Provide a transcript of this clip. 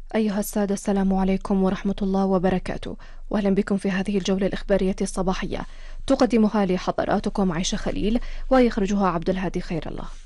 أيها السادة، السلام عليكم ورحمة الله وبركاته، وأهلا بكم في هذه الجولة الإخبارية الصباحية، تقدمها لحضراتكم عيشة خليل ويخرجها عبد الهادي خير الله.